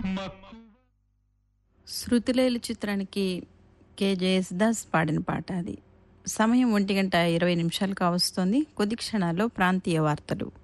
శృతిలేలు చిత్రానికి జేఎస్దాస్ పాడిన పాట అది. సమయం 1:20 కావస్తోంది. కొద్ది క్షణాల్లో ప్రాంతీయ వార్తలు.